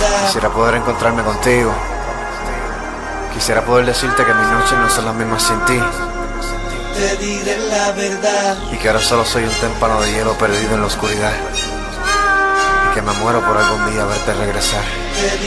verdad. Quisiera poder encontrarme contigo. Quisiera poder decirte que mis noches no son las mismas sin ti. Te diré la verdad. Y que ahora solo soy un témpano de hielo perdido en la oscuridad. Y que me muero por algún día verte regresar.